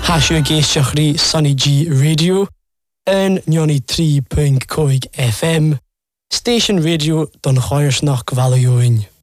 Hasio géisteachrí Sunny G Radio en 93.5 FM Station Radio don Chairsnach Valioin.